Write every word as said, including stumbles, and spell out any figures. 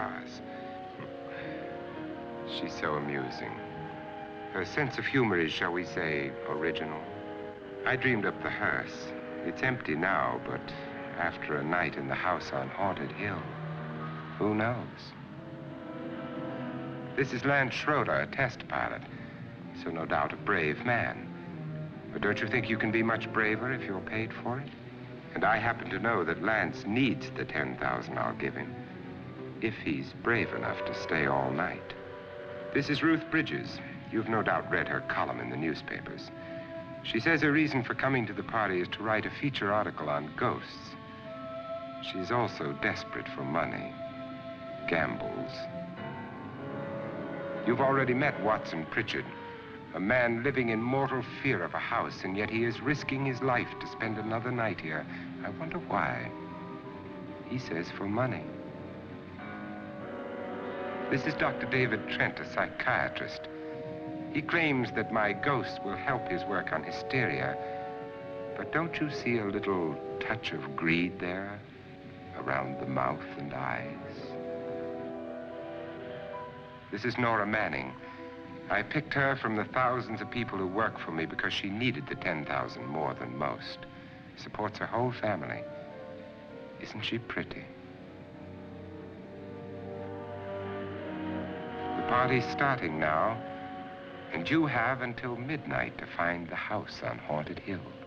stars. She's so amusing. Her sense of humor is, shall we say, original. I dreamed up the hearse. It's empty now, but after a night in the house on Haunted Hill, who knows? This is Lance Schroeder, a test pilot, so no doubt a brave man. But don't you think you can be much braver if you're paid for it? And I happen to know that Lance needs the ten thousand I'll give him, if he's brave enough to stay all night. This is Ruth Bridges. You've no doubt read her column in the newspapers. She says her reason for coming to the party is to write a feature article on ghosts. She's also desperate for money. Gambles. You've already met Watson Pritchard, a man living in mortal fear of a house, and yet he is risking his life to spend another night here. I wonder why. He says for money. This is Doctor David Trent, a psychiatrist. He claims that my ghost will help his work on hysteria. But don't you see a little touch of greed there around the mouth and eyes? This is Nora Manning. I picked her from the thousands of people who work for me because she needed the ten thousand more than most. Supports her whole family. Isn't she pretty? The party's starting now. And you have until midnight to find the house on Haunted Hill.